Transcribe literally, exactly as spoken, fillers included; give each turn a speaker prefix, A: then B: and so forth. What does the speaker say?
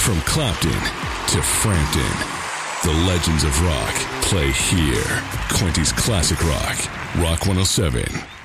A: From Clapton to Frampton, the legends of rock play here. Quinty's Classic Rock, Rock one oh seven.